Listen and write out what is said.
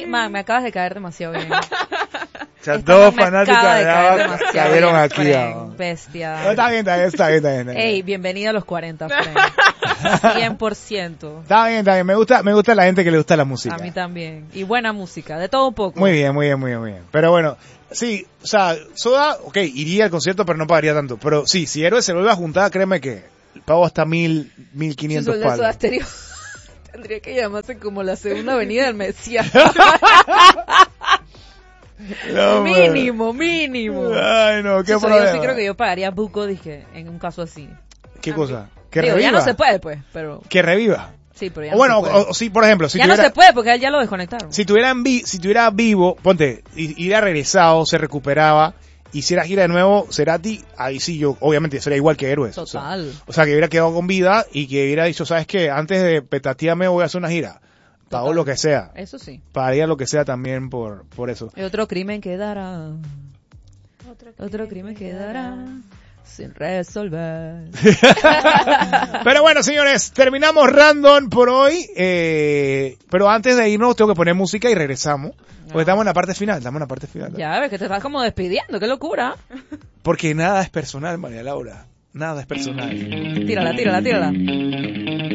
Man, me acabas de caer demasiado bien. O sea, dos fanáticas de ABBA cayeron aquí. Fren, bestia. No, está bien. Ey, bienvenido a los 40, Fren. 100%. Está bien. Me gusta la gente que le gusta la música. A mí también. Y buena música, de todo un poco. Muy bien. Pero bueno, sí, o sea, Soda, ok, iría al concierto, pero no pagaría tanto. Pero sí, si Héroes se vuelve a juntar, créeme que pago hasta 1,500 palos. Soda Stereo tendría que llamarse como la segunda avenida del Mesías. No, mínimo. Ay, no, qué problema. Yo sí creo que yo pagaría buco, dije, en un caso así. ¿Qué cosa? Que Digo, reviva. ya no se puede, pues, pero... Que reviva. Sí, pero ya O bueno, no se puede. o sí, por ejemplo, si ya tuviera, no se puede porque a él ya lo desconectaron. si tuviera vivo, ponte, hubiera regresado, se recuperaba, hiciera gira de nuevo, Cerati, ahí sí yo, obviamente, sería igual que Héroes. Total. O sea, que hubiera quedado con vida y que hubiera dicho, ¿sabes qué? Antes de petatearme voy a hacer una gira. Pago lo que sea. Eso sí. Pagaría lo que sea también por eso. Y otro crimen quedará. Otro crimen quedará sin resolver. Pero bueno, señores, terminamos Random por hoy. Pero antes de irnos tengo que poner música y regresamos. Porque estamos en la parte final. Ya ves que te estás como despidiendo, qué locura. Porque nada es personal, María Laura. Nada es personal. Tírala.